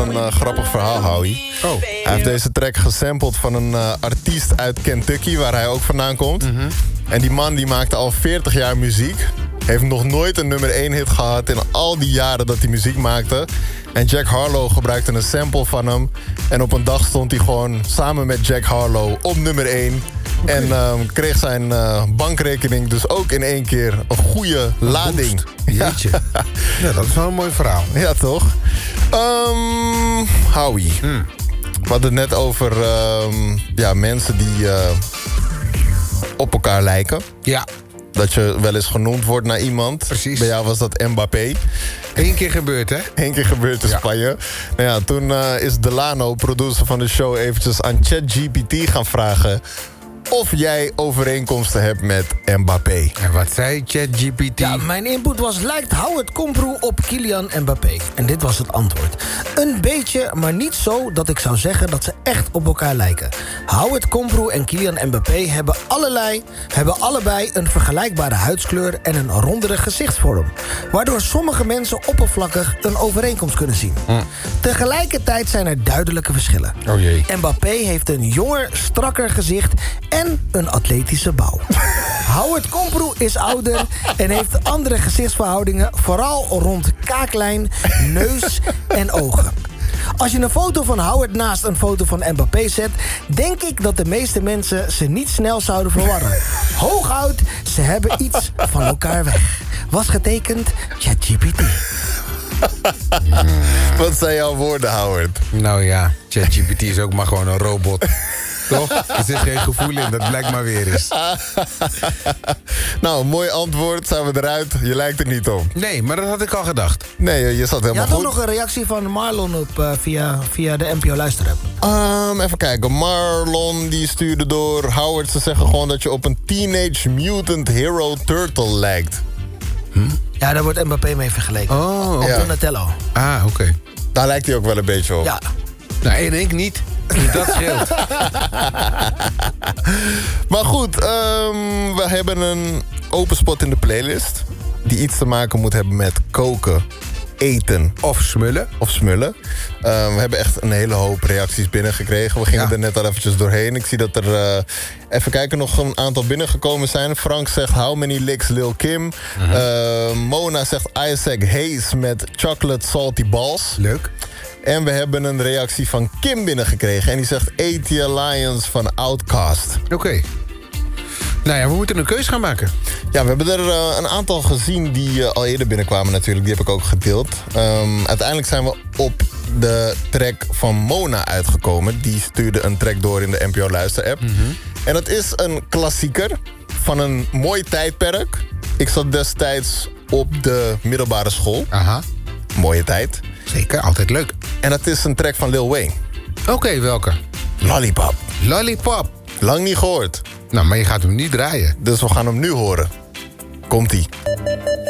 een grappig verhaal, Howie. Oh. Hij heeft deze track gesampled van een artiest uit Kentucky, waar hij ook vandaan komt. En die man die maakte al 40 jaar muziek. Heeft nog nooit een nummer 1 hit gehad in al die jaren dat hij muziek maakte. En Jack Harlow gebruikte een sample van hem. En op een dag stond hij gewoon samen met Jack Harlow op nummer 1. Okay. En kreeg zijn bankrekening dus ook in één keer een goede lading. Jeetje. Ja, dat is wel een mooi verhaal. Ja, toch? Howie. We hadden het net over mensen die op elkaar lijken. Ja. Dat je wel eens genoemd wordt naar iemand. Precies. Bij jou was dat Mbappé. 1 keer gebeurd, hè? 1 keer gebeurd in Spanje. Nou ja, toen is Delano, producer van de show, eventjes aan ChatGPT gaan vragen of jij overeenkomsten hebt met Mbappé. En wat zei ChatGPT? Ja, mijn input was: lijkt Howard Komproe op Kylian Mbappé? En dit was het antwoord. Een beetje, maar niet zo dat ik zou zeggen dat ze echt op elkaar lijken. Howard Komproe en Kylian Mbappé hebben allebei een vergelijkbare huidskleur en een rondere gezichtsvorm, waardoor sommige mensen oppervlakkig een overeenkomst kunnen zien. Tegelijkertijd zijn er duidelijke verschillen. Oh jee. Mbappé heeft een jonger, strakker gezicht en een atletische bouw. Howard Komproe is ouder en heeft andere gezichtsverhoudingen, vooral rond kaaklijn, neus en ogen. Als je een foto van Howard naast een foto van Mbappé zet, denk ik dat de meeste mensen ze niet snel zouden verwarren. Hooguit, ze hebben iets van elkaar weg. Was getekend ChatGPT. Wat zijn jouw woorden, Howard? Nou ja, ChatGPT is ook maar gewoon een robot. Toch? Er zit geen gevoel in, dat blijkt maar weer eens. Nou, een mooi antwoord, zijn we eruit. Je lijkt er niet op. Nee, maar dat had ik al gedacht. Nee, je zat helemaal Je had goed. ook nog een reactie van Marlon op via de NPO Luisterapp. Even kijken. Marlon die stuurde door Howard. Ze zeggen gewoon dat je op een Teenage Mutant Hero Turtle lijkt. Ja, daar wordt Mbappé mee vergeleken. Oh, Op ja. Donatello. Ah, oké. Daar lijkt hij ook wel een beetje op. Ja. Nou, en ik niet. Dat scheelt. Maar goed, we hebben een open spot in de playlist die iets te maken moet hebben met koken, eten Of smullen. of smullen. We hebben echt een hele hoop reacties binnengekregen. We gingen er net al eventjes doorheen. Ik zie dat er, even kijken, nog een aantal binnengekomen zijn. Frank zegt How Many Licks Lil Kim. Mona zegt Isaac Hayes met Chocolate Salty Balls. Leuk. En we hebben een reactie van Kim binnengekregen. En die zegt ATL Lions van Outkast. Oké. Nou ja, we moeten een keus gaan maken. Ja, we hebben er een aantal gezien die al eerder binnenkwamen natuurlijk. Die heb ik ook gedeeld. Uiteindelijk zijn we op de track van Mona uitgekomen. Die stuurde een track door in de NPO Luister-app. En dat is een klassieker van een mooi tijdperk. Ik zat destijds op de middelbare school. Aha. Mooie tijd. Zeker, altijd leuk. En dat is een track van Lil Wayne. Oké, welke? Lollipop. Lollipop. Lang niet gehoord. Nou, maar je gaat hem niet draaien. Dus we gaan hem nu horen. Komt-ie.